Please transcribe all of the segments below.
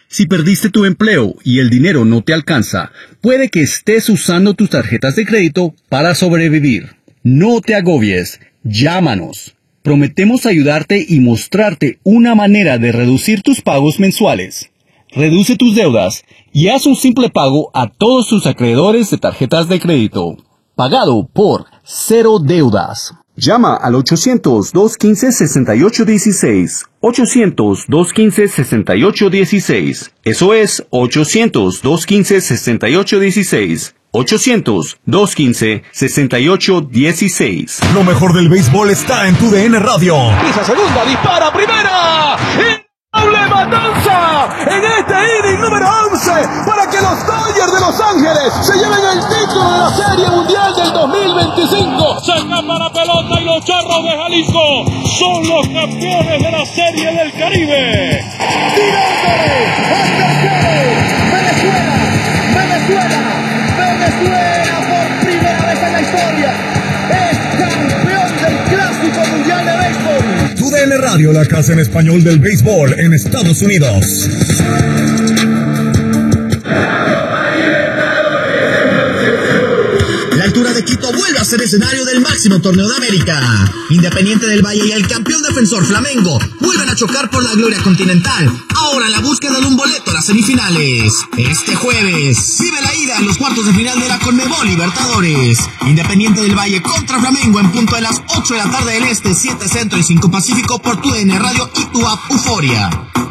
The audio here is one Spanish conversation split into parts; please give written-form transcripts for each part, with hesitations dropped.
Si perdiste tu empleo y el dinero no te alcanza, puede que estés usando tus tarjetas de crédito para sobrevivir. No te agobies, llámanos. Prometemos ayudarte y mostrarte una manera de reducir tus pagos mensuales. Reduce tus deudas y haz un simple pago a todos tus acreedores de tarjetas de crédito. Pagado por Cero Deudas. Llama al 800-215-6816. 800-215-6816. Eso es 800-215-6816. 800-215-6816. Lo mejor del béisbol está en TUDN Radio. Pisa segunda, dispara primera. ¡Doble matanza! En este inning número 11 para que los Dodgers de Los Ángeles se lleven el título de la Serie Mundial del 2025. Se escapa la pelota y los Charros de Jalisco son los campeones de la Serie del Caribe. ¡Tirándole! Venezuela por primera vez en la historia es campeón del Clásico Mundial de Béisbol. TUDN Radio, la casa en español del béisbol en Estados Unidos. La altura de Quito vuelve a ser escenario del máximo torneo de América. Independiente del Valle y el campeón defensor Flamengo vuelven a chocar por la gloria continental. Ahora la búsqueda de un boleto a las semifinales. Este jueves vive la ida en los cuartos de final de la Conmebol Libertadores. Independiente del Valle contra Flamengo en punto de las 8 de la tarde del Este, 7 Centro y 5 Pacífico por TUDN Radio y tu app Euforia.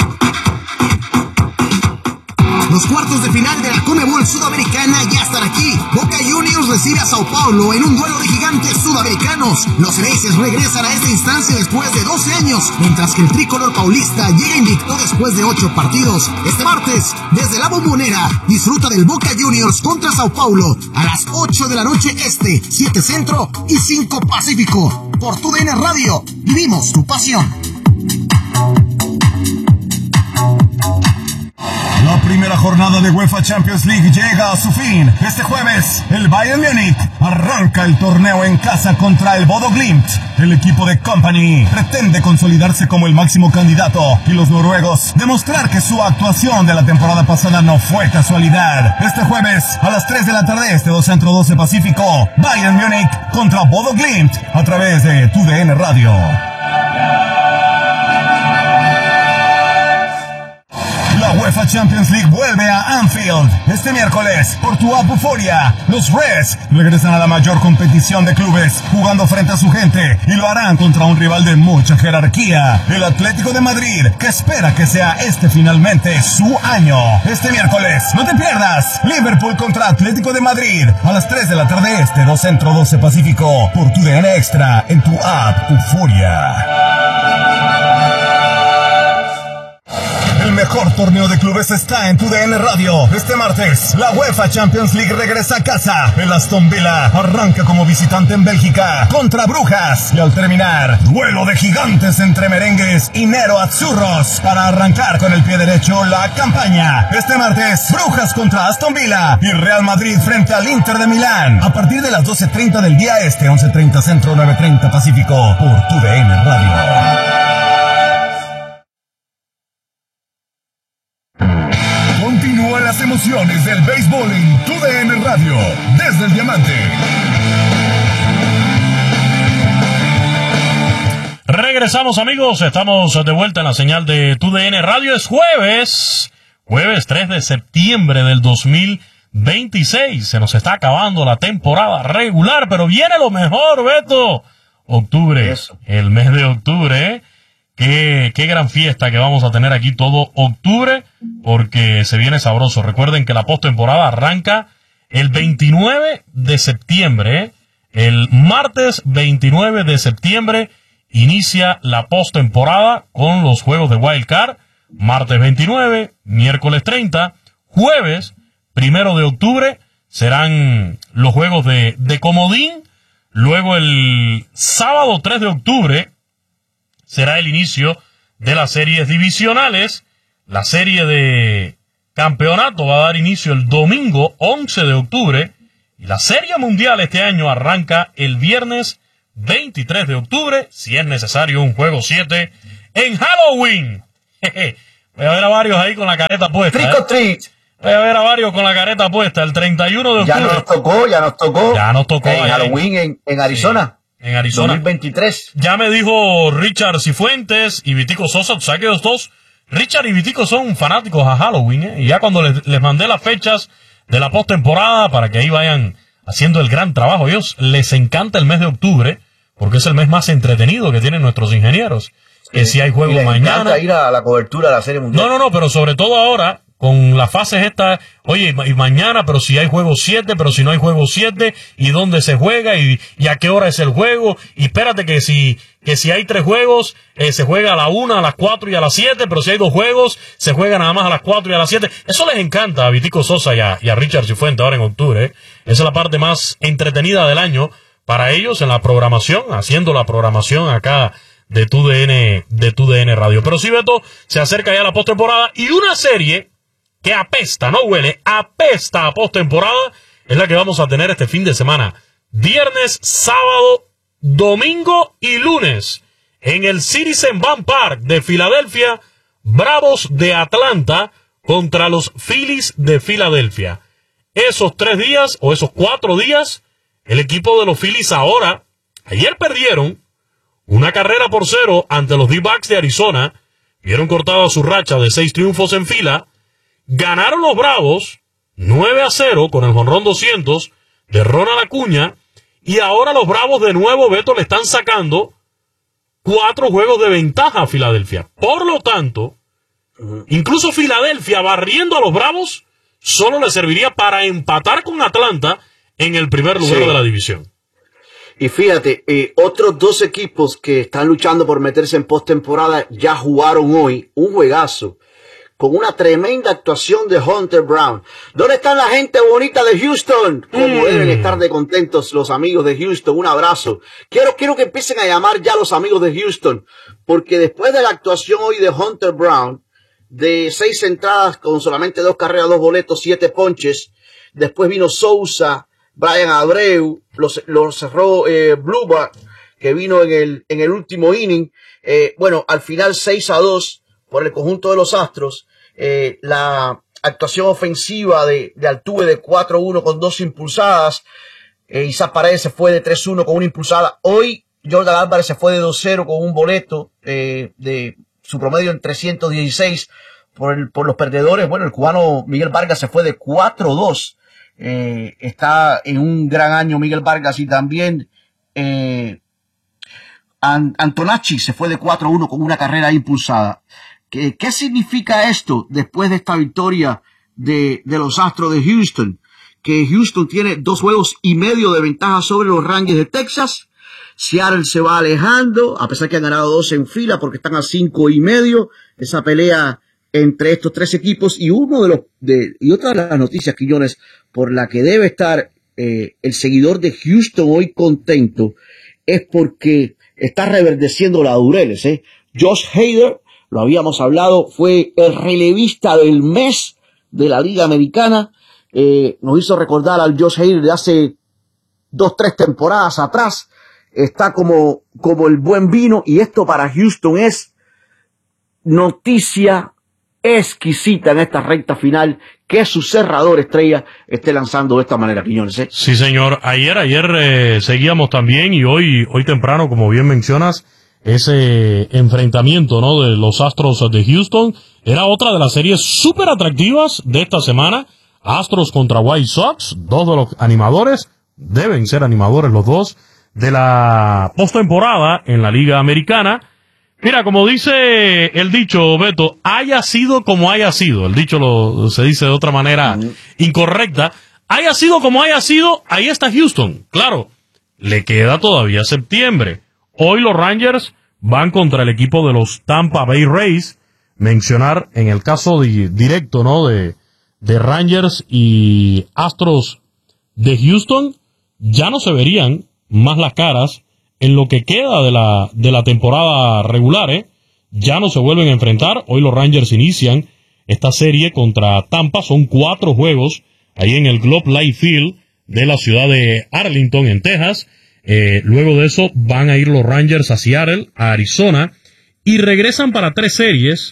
Los cuartos de final de la Conmebol Sudamericana ya están aquí. Boca Juniors recibe a Sao Paulo en un duelo de gigantes sudamericanos. Los Celestes regresan a esta instancia después de 12 años, mientras que el tricolor paulista llega invicto después de 8 partidos. Este martes, desde la Bombonera, disfruta del Boca Juniors contra Sao Paulo a las 8 de la noche Este, 7 Centro y 5 Pacífico. Por TUDN Radio, vivimos tu pasión. La primera jornada de UEFA Champions League llega a su fin. Este jueves, el Bayern Múnich arranca el torneo en casa contra el Bodo Glimt. El equipo de Kompany pretende consolidarse como el máximo candidato y los noruegos demostrar que su actuación de la temporada pasada no fue casualidad. Este jueves, a las 3 de la tarde, este 2 Centro 12 Pacífico, Bayern Múnich contra Bodo Glimt a través de TUDN Radio. La UEFA Champions League vuelve a Anfield este miércoles por tu app Euforia. Los Reds regresan a la mayor competición de clubes, jugando frente a su gente, y lo harán contra un rival de mucha jerarquía, el Atlético de Madrid, que espera que sea este finalmente su año. Este miércoles, no te pierdas Liverpool contra Atlético de Madrid a las 3 de la tarde Este, 2 Centro 12 Pacífico por TUDN Extra en tu app Euforia. El mejor torneo de clubes está en TUDN Radio. Este martes, la UEFA Champions League regresa a casa. El Aston Villa arranca como visitante en Bélgica contra Brujas. Y al terminar, duelo de gigantes entre merengues y Nero Azzurros para arrancar con el pie derecho la campaña. Este martes, Brujas contra Aston Villa y Real Madrid frente al Inter de Milán. A partir de las 12:30 del día Este, 11:30 Centro, 9:30 Pacífico por TUDN Radio. Continúan las emociones del béisbol en TUDN Radio, desde el Diamante. Regresamos, amigos, estamos de vuelta en la señal de TUDN Radio. Es jueves 3 de septiembre del 2026. Se nos está acabando la temporada regular, pero viene lo mejor, Beto. Octubre, el mes de octubre, ¿eh? Qué gran fiesta que vamos a tener aquí todo octubre, porque se viene sabroso. Recuerden que la postemporada arranca el 29 de septiembre, ¿eh? El martes 29 de septiembre inicia la postemporada con los juegos de Wild Card. Martes 29, miércoles 30, jueves 1 de octubre serán los juegos de comodín. Luego el sábado 3 de octubre será el inicio de las series divisionales. La serie de campeonato va a dar inicio el domingo 11 de octubre. Y la serie mundial este año arranca el viernes 23 de octubre. Si es necesario un juego 7 en Halloween. Voy a ver a varios ahí con la careta puesta. Trick or treat. Voy a ver a varios con la careta puesta. El 31 de octubre. Ya nos tocó. En ahí, Halloween en Arizona. Sí, en Arizona. 2023. Ya me dijo Richard Cifuentes y Vitico Sosa, tú sabes que los dos, Richard y Vitico son fanáticos a Halloween, y ya cuando les mandé las fechas de la postemporada para que ahí vayan haciendo el gran trabajo, ellos les encanta el mes de octubre, porque es el mes más entretenido que tienen nuestros ingenieros. Que si hay juego mañana. Encanta ir a la cobertura de la Serie Mundial. No, pero sobre todo ahora, con las fases estas, oye, y mañana, pero si hay juego 7, pero si no hay juego 7, y dónde se juega, y a qué hora es el juego, y espérate que si hay 3 juegos, se juega a la 1, a las 4 y a las 7, pero si hay 2 juegos, se juega nada más a las 4 y a las 7. Eso les encanta a Vitico Sosa y a Richard Cifuentes ahora en octubre, ¿eh? Esa es la parte más entretenida del año para ellos en la programación, haciendo la programación acá de TUDN Radio. Pero sí, Beto, se acerca ya la postemporada, y una serie que apesta, no huele, apesta a postemporada, es la que vamos a tener este fin de semana. Viernes, sábado, domingo y lunes. En el Citizens Bank Park de Filadelfia, Bravos de Atlanta contra los Phillies de Filadelfia. Esos 3 días, o esos 4 días, el equipo de los Phillies ayer perdieron 1-0 ante los D-Backs de Arizona, vieron cortada su racha de 6 triunfos en fila. Ganaron los Bravos 9-0 con el jonrón 200 de Ronald Acuña, y ahora los Bravos de nuevo, Beto, le están sacando 4 juegos de ventaja a Filadelfia. Por lo tanto, incluso Filadelfia barriendo a los Bravos solo le serviría para empatar con Atlanta en el primer lugar de la división. Y fíjate, otros 2 equipos que están luchando por meterse en postemporada ya jugaron hoy un juegazo con una tremenda actuación de Hunter Brown. ¿Dónde están la gente bonita de Houston? Como deben estar de contentos los amigos de Houston. Un abrazo. Quiero que empiecen a llamar ya los amigos de Houston, porque después de la actuación hoy de Hunter Brown, de 6 entradas con solamente 2 carreras, 2 boletos, 7 ponches, después vino Sousa, Brian Abreu, lo cerró Bluebird, que vino en el último inning. Bueno, al final 6-2 por el conjunto de los Astros. La actuación ofensiva de Altuve de 4-1 con 2 impulsadas. Isaac Paredes se fue de 3-1 con 1 impulsada. Hoy Jordan Álvarez se fue de 2-0 con un boleto, de su promedio en 316 por los perdedores. Bueno, el cubano Miguel Vargas se fue de 4-2. Está en un gran año Miguel Vargas, y también Antonacci se fue de 4-1 con 1 carrera impulsada. ¿Qué significa esto después de esta victoria de los Astros de Houston? Que Houston tiene 2 juegos y medio de ventaja sobre los Rangers de Texas. Seattle se va alejando, a pesar que han ganado 2 en fila, porque están a 5 y medio. Esa pelea entre estos 3 equipos, y y otra de las noticias, Quiñones, por la que debe estar el seguidor de Houston hoy contento, es porque está reverdeciendo la Laureles. Josh Hader, lo habíamos hablado, fue el relevista del mes de la Liga Americana. Nos hizo recordar al Josh Hader de hace 2-3 temporadas atrás. Está como el buen vino, y esto para Houston es noticia exquisita en esta recta final, que su cerrador estrella esté lanzando de esta manera, Quiñones. Sí, señor. Ayer seguíamos también, y hoy temprano, como bien mencionas, ese enfrentamiento, ¿no?, de los Astros de Houston era otra de las series súper atractivas de esta semana. Astros contra White Sox, 2 de los animadores, deben ser animadores los 2 de la postemporada en la Liga Americana. Mira, como dice el dicho, Beto, haya sido como haya sido. El dicho se dice de otra manera incorrecta. Haya sido como haya sido, ahí está Houston. Claro, le queda todavía septiembre. Hoy los Rangers van contra el equipo de los Tampa Bay Rays. Mencionar en el caso directo, ¿no?, de Rangers y Astros de Houston, ya no se verían más las caras en lo que queda de la temporada regular, ya no se vuelven a enfrentar. Hoy los Rangers inician esta serie contra Tampa. Son 4 juegos ahí en el Globe Life Field de la ciudad de Arlington, en Texas. Luego de eso van a ir los Rangers a Seattle, a Arizona, y regresan para 3 series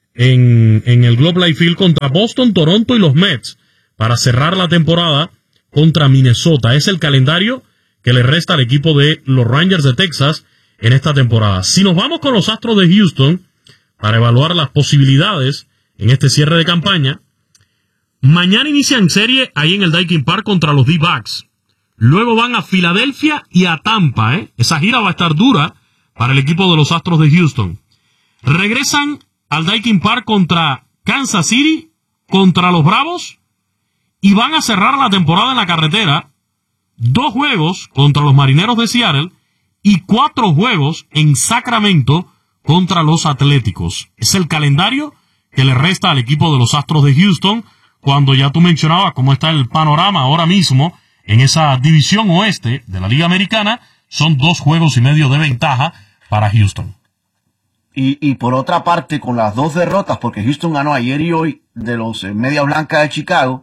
en el Globe Life Field contra Boston, Toronto y los Mets para cerrar la temporada contra Minnesota. Es el calendario que le resta al equipo de los Rangers de Texas en esta temporada. Si nos vamos con los Astros de Houston para evaluar las posibilidades en este cierre de campaña, mañana inician serie ahí en el Daikin Park contra los D-Backs. Luego van a Filadelfia y a Tampa, Esa gira va a estar dura para el equipo de los Astros de Houston. Regresan al Daikin Park contra Kansas City, contra los Bravos, y van a cerrar la temporada en la carretera. 2 juegos contra los Marineros de Seattle y 4 juegos en Sacramento contra los Atléticos. Es el calendario que le resta al equipo de los Astros de Houston, cuando ya tú mencionabas cómo está el panorama ahora mismo en esa división oeste de la Liga Americana. Son 2 juegos y medio de ventaja para Houston. Y por otra parte, con las 2 derrotas, porque Houston ganó ayer y hoy de los Medias Blancas de Chicago,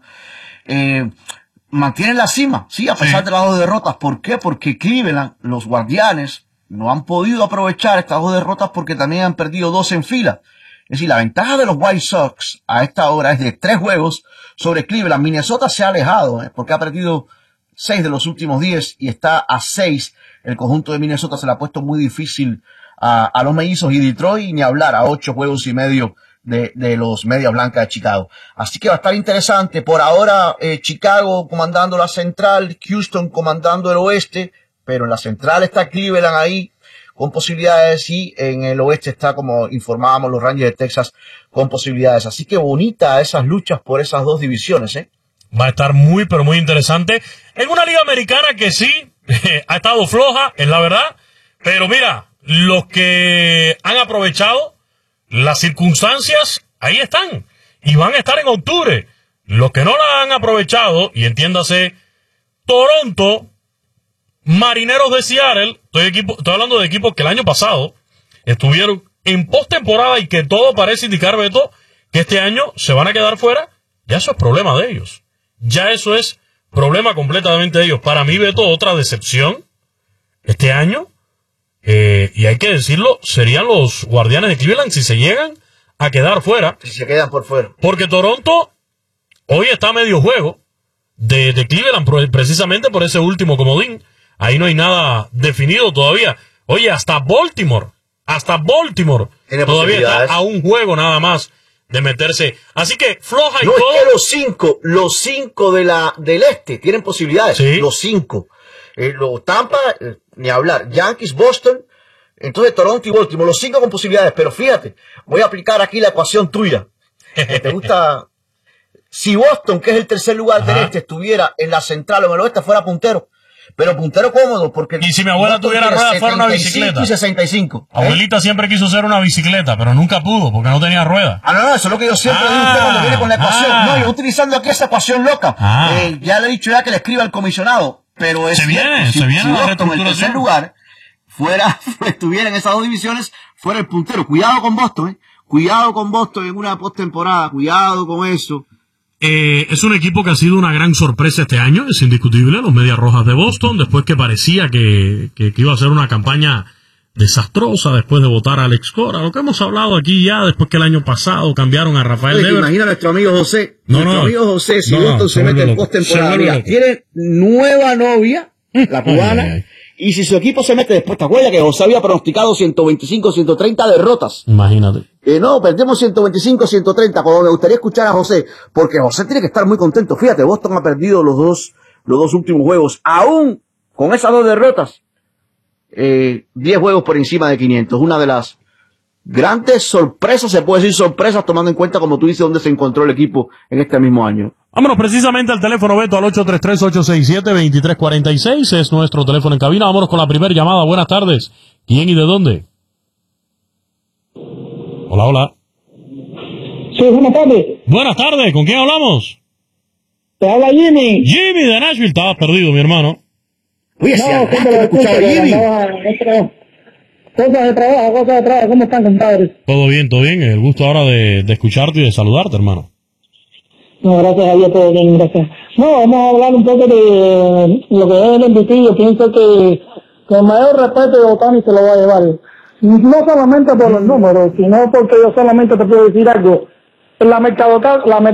mantienen la cima, sí, a pesar de las 2 derrotas. ¿Por qué? Porque Cleveland, los Guardianes, no han podido aprovechar estas 2 derrotas porque también han perdido 2 en fila. Es decir, la ventaja de los White Sox a esta hora es de 3 juegos sobre Cleveland. Minnesota se ha alejado, porque ha perdido 6 de los últimos 10 y está a 6. El conjunto de Minnesota se le ha puesto muy difícil a los mellizos, y Detroit ni hablar, a 8 juegos y medio de los Medias Blancas de Chicago. Así que va a estar interesante. Por ahora, Chicago comandando la central, Houston comandando el oeste, pero en la central está Cleveland ahí con posibilidades, y en el oeste está, como informábamos, los Rangers de Texas con posibilidades. Así que bonita esas luchas por esas 2 divisiones, Va a estar muy, pero muy interesante. En una liga americana que sí, ha estado floja, es la verdad. Pero mira, los que han aprovechado las circunstancias, ahí están. Y van a estar en octubre. Los que no la han aprovechado, y entiéndase, Toronto, Marineros de Seattle, estoy hablando de equipos que el año pasado estuvieron en postemporada y que todo parece indicar, Beto, que este año se van a quedar fuera. Ya eso es problema de ellos. Ya eso es problema completamente de ellos. Para mí, Beto, otra decepción este año, y hay que decirlo, serían los Guardianes de Cleveland si se llegan a quedar fuera. Si se quedan por fuera. Porque Toronto hoy está a medio juego de Cleveland, precisamente por ese último comodín. Ahí no hay nada definido todavía. Oye, hasta Baltimore todavía está a un juego nada más de meterse. Así que floja y no, todo. Es que los cinco del este tienen posibilidades. ¿Sí? Los 5. Los Tampa, ni hablar. Yankees, Boston, entonces Toronto y Baltimore. Los 5 con posibilidades. Pero fíjate, voy a aplicar aquí la ecuación tuya. ¿Te gusta? Si Boston, que es el tercer lugar del este, estuviera en la central o en el oeste, fuera puntero. Pero puntero cómodo, porque... Y si mi abuela tuviera ruedas, fuera una bicicleta. Y 65. Abuelita siempre quiso ser una bicicleta, pero nunca pudo, porque no tenía ruedas. No, eso es lo que yo siempre digo a usted cuando viene con la ecuación. No, yo utilizando aquí esa ecuación loca. Ya le he dicho que le escriba al comisionado, pero es... Se viene si Boston, en el tercer lugar, estuviera en esas 2 divisiones, fuera el puntero. Cuidado con Boston, Cuidado con Boston en una postemporada, cuidado con eso. Es un equipo que ha sido una gran sorpresa este año, es indiscutible, los Medias Rojas de Boston, después que parecía que iba a ser una campaña desastrosa después de votar a Alex Cora, lo que hemos hablado aquí ya, después que el año pasado cambiaron a Rafael Devers. Imagina a nuestro amigo José, amigo José, si Boston se mete en postemporada, tiene nueva novia, la cubana, y si su equipo se mete después, ¿te acuerdas que José había pronosticado 125, 130 derrotas? Imagínate. No, perdemos 125, 130, como me gustaría escuchar a José, porque José tiene que estar muy contento. Fíjate, Boston ha perdido los dos últimos juegos, aún con esas 2 derrotas, 10 juegos por encima de 500. Una de las grandes sorpresas, se puede decir sorpresas, tomando en cuenta, como tú dices, dónde se encontró el equipo en este mismo año. Vámonos precisamente al teléfono, Beto, al 833-867-2346, es nuestro teléfono en cabina. Vámonos con la primera llamada. Buenas tardes. ¿Quién y de dónde? Hola, hola. Sí, buenas tardes. Buenas tardes, ¿con quién hablamos? Te habla Jimmy. Jimmy de Nashville, estabas perdido, mi hermano. Oye, si he escuchado a Jimmy. Cosas de trabajo, ¿cómo están, compadres? Todo bien, el gusto ahora de escucharte y de saludarte, hermano. No, gracias a Dios, todo bien, gracias. No, vamos a hablar un poco de lo que es el MVP. Yo pienso que con mayor respeto de Otani se lo va a llevar. no solamente por los números, sino porque yo solamente te puedo decir algo. La